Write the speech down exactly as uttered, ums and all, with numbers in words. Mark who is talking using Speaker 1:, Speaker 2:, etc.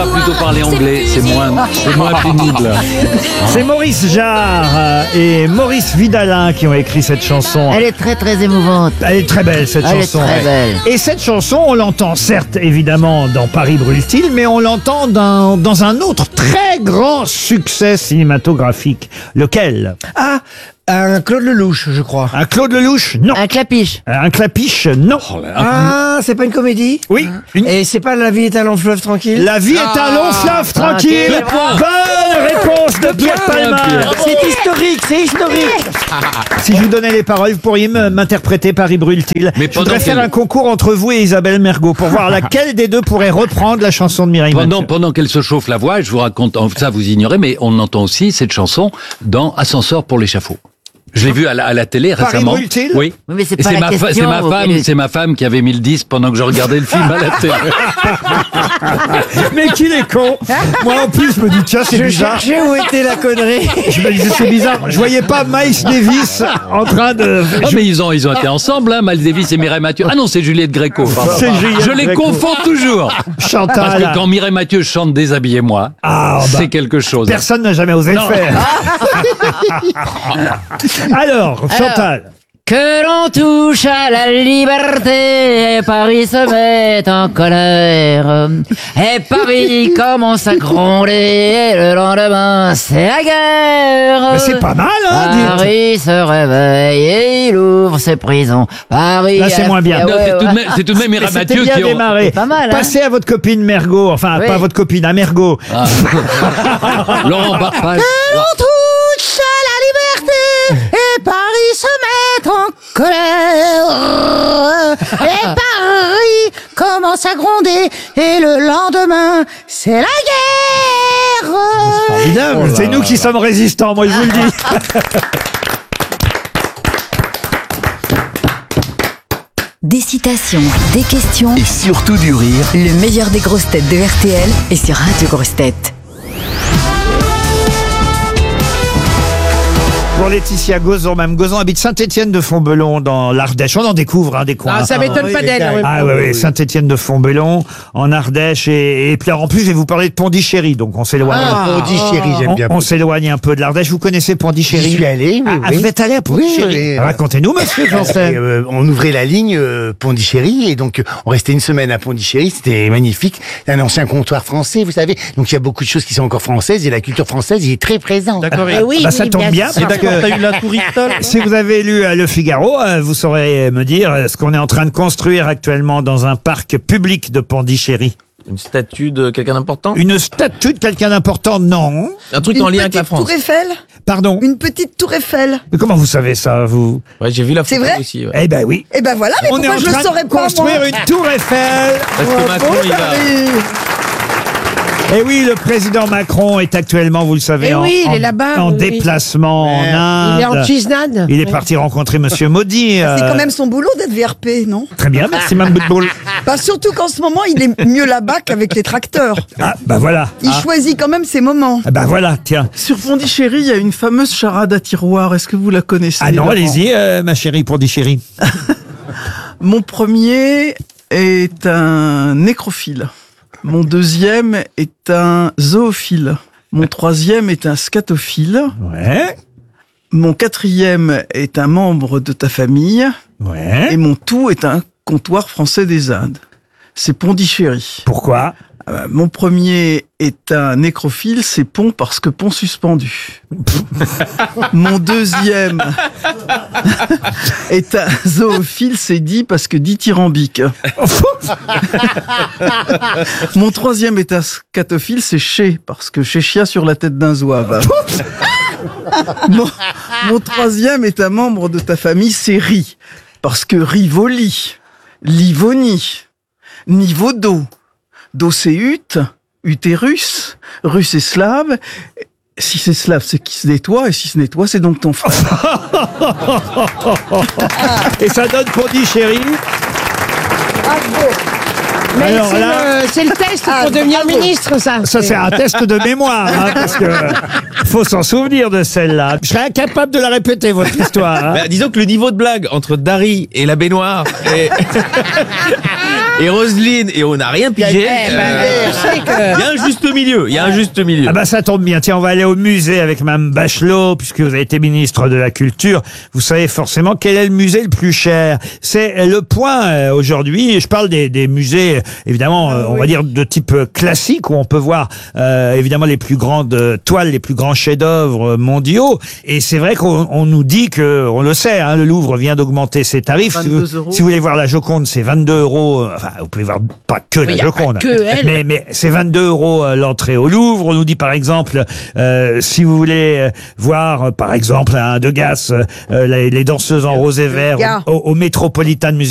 Speaker 1: pas plutôt parler anglais? C'est moins, c'est moins pénible.
Speaker 2: C'est Maurice Jarre euh, et Maurice Vidalin qui ont écrit cette chanson.
Speaker 3: Elle est très très émouvante.
Speaker 2: Elle est très belle cette
Speaker 3: Elle
Speaker 2: chanson.
Speaker 3: est très belle.
Speaker 2: Et cette chanson, on l'entend certes évidemment dans Paris brûle-t-il, mais on l'entend dans, dans un autre très grand succès cinématographique. Lequel?
Speaker 4: Ah, un Claude Lelouch, je crois.
Speaker 2: Un Claude Lelouch? Non.
Speaker 3: Un clapiche.
Speaker 2: Un Clapiche? Non.
Speaker 4: Ah, c'est pas une comédie?
Speaker 2: Oui. Une-
Speaker 4: Et c'est pas La vie est un long fleuve tranquille?
Speaker 2: La vie est un long fleuve tranquille.
Speaker 3: quel point.
Speaker 2: Bonne réponse de Pierre Palmade.
Speaker 4: C'est historique, c'est historique.
Speaker 2: Si je vous donnais les paroles, vous pourriez me- m'interpréter Paris brûle-t-il.
Speaker 1: Mais
Speaker 2: Je voudrais
Speaker 1: pendant
Speaker 2: faire
Speaker 1: quel-
Speaker 2: un concours entre vous et Isabelle Mergo pour voir laquelle des deux pourrait reprendre la chanson de Mireille
Speaker 1: Pendant,
Speaker 2: Mathieu.
Speaker 1: pendant qu'elle se chauffe la voix, je vous raconte, ça vous ignorez, mais on entend aussi cette chanson dans Ascenseur pour l'échafaud. Je l'ai vu à la, à la télé
Speaker 2: Paris
Speaker 1: récemment.
Speaker 2: brûle-t-il?
Speaker 1: Oui.
Speaker 3: Oui, mais c'est
Speaker 1: Et
Speaker 3: pas la
Speaker 1: ma fa-
Speaker 3: question,
Speaker 1: C'est ma
Speaker 3: vous
Speaker 1: femme,
Speaker 3: voulez-
Speaker 1: c'est ma femme qui avait mis le disque pendant que je regardais le film à la télé.
Speaker 2: Mais qu'il est con. Moi en plus je me dis tiens c'est
Speaker 4: Je
Speaker 2: bizarre.
Speaker 4: cherchais où était la connerie.
Speaker 2: Je me disais c'est bizarre. Je voyais pas Miles Davis en train de.
Speaker 1: Ah, mais ils ont, ils ont été ensemble, hein, Miles Davis et Mireille Mathieu. Ah non, c'est Juliette Gréco. pardon.
Speaker 2: C'est Juliette
Speaker 1: Je les
Speaker 2: Gréco.
Speaker 1: confonds toujours. Parce
Speaker 2: Chantal.
Speaker 1: que quand Mireille Mathieu chante Déshabillez-moi,
Speaker 2: Ah, bah,
Speaker 1: c'est quelque chose.
Speaker 2: personne n'a jamais osé le faire. Alors Chantal.
Speaker 3: Que l'on touche à la liberté, et Paris se met en colère. Et Paris commence à gronder, et le lendemain, c'est la guerre.
Speaker 2: Mais c'est pas mal hein. dites.
Speaker 3: Paris se réveille et il ouvre ses prisons. Paris.
Speaker 2: Là, c'est moins bien.
Speaker 3: Ah
Speaker 1: Non,
Speaker 3: ouais,
Speaker 1: c'est tout de
Speaker 3: ouais.
Speaker 1: même, c'est tout de même
Speaker 2: Mais
Speaker 1: Mireille
Speaker 2: c'était
Speaker 1: Mathieu
Speaker 2: bien
Speaker 1: qui ont...
Speaker 2: démarré.
Speaker 3: C'est pas mal, hein.
Speaker 2: Passez à votre copine Mergo. Enfin,
Speaker 3: Oui.
Speaker 2: pas votre copine, à Mergo.
Speaker 1: Ah. Laurent Barpage.
Speaker 3: On touche à la liberté et Paris se met en colère. Et Paris commence à gronder et le lendemain, c'est la guerre.
Speaker 4: Formidable.
Speaker 2: C'est nous qui sommes résistants, moi je vous le dis.
Speaker 5: Des citations, des questions,
Speaker 6: Et surtout du rire.
Speaker 5: le meilleur des grosses têtes de R T L est sur Radio Grosses Têtes.
Speaker 2: Pour Laetitia Gozon, Mme Gozon habite Saint-Étienne de Fontbellon dans l'Ardèche. On en découvre hein, des coins.
Speaker 4: Ah, ça m'étonne
Speaker 2: Ah,
Speaker 4: pas
Speaker 2: oui,
Speaker 4: d'elle.
Speaker 2: les
Speaker 4: oui.
Speaker 2: Ah oui, oui, Saint-Étienne de Fontbellon en Ardèche et, et puis alors, en plus je vais vous parler de Pondichéry, donc on s'éloigne.
Speaker 4: Ah, Pondichéry, j'aime
Speaker 2: on,
Speaker 4: bien.
Speaker 2: on s'éloigne un peu de l'Ardèche. Vous connaissez Pondichéry?
Speaker 7: J'y suis allé, oui,
Speaker 2: Ah,
Speaker 7: oui.
Speaker 2: vous êtes allé à Pondichéry?
Speaker 7: Oui, oui.
Speaker 2: Racontez-nous, monsieur Janssen.
Speaker 7: Et, euh, on ouvrait la ligne euh, Pondichéry et donc euh, on restait une semaine à Pondichéry, c'était magnifique. C'est un ancien comptoir français, vous savez. Donc il y a beaucoup de choses qui sont encore françaises et la culture française y est très présente.
Speaker 4: D'accord.
Speaker 3: Eh oui,
Speaker 2: Bah, ça
Speaker 3: oui,
Speaker 2: tombe bien,
Speaker 3: sûr.
Speaker 2: parce que
Speaker 4: T'as eu la tour Eiffel.
Speaker 2: si vous avez lu euh, Le Figaro, euh, vous saurez me dire euh, ce qu'on est en train de construire actuellement dans un parc public de Pondichéry.
Speaker 8: Une statue de quelqu'un d'important?
Speaker 2: Une statue de quelqu'un d'important, non.
Speaker 8: Un truc
Speaker 9: Une
Speaker 8: en lien avec la
Speaker 9: petite
Speaker 8: France?
Speaker 9: tour Eiffel.
Speaker 2: Pardon.
Speaker 9: Une petite tour Eiffel.
Speaker 2: Mais comment vous savez ça, vous?
Speaker 8: Ouais, j'ai vu la
Speaker 9: C'est
Speaker 8: photo
Speaker 9: vrai
Speaker 8: aussi. Ouais.
Speaker 2: Eh ben oui.
Speaker 9: Eh ben voilà, mais
Speaker 2: On est en
Speaker 9: pourquoi je le
Speaker 2: train
Speaker 9: saurais
Speaker 2: de
Speaker 9: pas,
Speaker 2: construire
Speaker 9: moi
Speaker 2: une tour Eiffel.
Speaker 8: Parce que Macron, il va...
Speaker 2: Et oui, le président Macron est actuellement, vous le savez,
Speaker 4: Eh
Speaker 2: en,
Speaker 4: oui, il
Speaker 2: en-
Speaker 4: est là-bas,
Speaker 2: en
Speaker 4: oui.
Speaker 2: déplacement en Inde.
Speaker 4: Il est en cheesenade.
Speaker 2: Il est parti rencontrer Monsieur Modi.
Speaker 9: C'est
Speaker 2: euh,
Speaker 9: quand même son boulot d'être V R P, non?
Speaker 2: Très bien, merci Mme Boutboul.
Speaker 9: Bah, surtout qu'en ce moment, il est mieux là-bas qu'avec les tracteurs.
Speaker 2: Ah, bah voilà.
Speaker 9: Il choisit quand même ses moments.
Speaker 2: Ah, bah voilà, tiens.
Speaker 10: Sur Pondichéry, il y a une fameuse charade à tiroir. Est-ce que vous la connaissez?
Speaker 2: Ah non,
Speaker 10: Laurent
Speaker 2: allez-y, euh, ma chérie Pondichéry.
Speaker 10: Mon premier est un nécrophile. Mon deuxième est un zoophile. Mon troisième est un scatophile.
Speaker 2: Ouais,
Speaker 10: Mon quatrième est un membre de ta famille.
Speaker 2: ouais.
Speaker 10: Et mon tout est un comptoir français des Indes. C'est Pondichéry.
Speaker 2: Pourquoi?
Speaker 10: Euh, Mon premier est un nécrophile, c'est pont parce que pont suspendu. Mon deuxième est un zoophile, c'est dit parce que dithyrambique. Mon troisième est un scatophile, c'est chez parce que chéchia sur la tête d'un zouave. Mon, mon troisième est un membre de ta famille, c'est Ri parce que Rivoli, Livoni, niveau d'eau. Do c'est ut, utérus, russe c'est slave. Si c'est slave, c'est qui se nettoie, et si se nettoie, c'est donc ton frère.
Speaker 2: Et ça donne Pondichéry.
Speaker 4: Mais
Speaker 2: Alors
Speaker 4: c'est
Speaker 2: là-
Speaker 4: le, c'est le test
Speaker 9: Ah,
Speaker 4: pour devenir
Speaker 9: bravo.
Speaker 4: ministre, ça.
Speaker 2: Ça, c'est un test de mémoire, hein, parce que faut s'en souvenir de celle-là. Je serais incapable de la répéter, votre histoire. Hein.
Speaker 8: Bah, disons que le niveau de blague entre Dari et la baignoire est... et Roselyne, et on n'a rien pigé.
Speaker 4: Eh ben,
Speaker 8: Euh,
Speaker 4: je sais que-
Speaker 8: Il y a un juste milieu, il y a un juste milieu.
Speaker 2: Ah bah ça tombe bien. Tiens, on va aller au musée avec Mme Bachelot, puisque vous avez été ministre de la Culture. Vous savez forcément quel est le musée le plus cher. C'est Le Point euh, aujourd'hui. Je parle des, des musées, euh, évidemment, euh, on va dire de type euh, classique, où on peut voir euh, évidemment les plus grandes euh, toiles, les plus grands chefs-d'œuvre euh, mondiaux. Et c'est vrai qu'on on nous dit que, on le sait, hein, le Louvre vient d'augmenter ses tarifs. Si vous,
Speaker 10: vingt-deux euros.
Speaker 2: si vous voulez voir la Joconde, c'est vingt-deux euros. euh, Enfin, vous pouvez voir pas que
Speaker 4: Mais
Speaker 2: la
Speaker 4: y a pas
Speaker 2: Joconde,
Speaker 4: que elle.
Speaker 2: mais mais c'est vingt-deux euros euh, l'entrée au Louvre. On nous dit par exemple, euh, si vous voulez euh, voir euh, par exemple un Degas, euh, les, les danseuses en rose et vert
Speaker 9: Gars.
Speaker 2: au, au Metropolitan Museum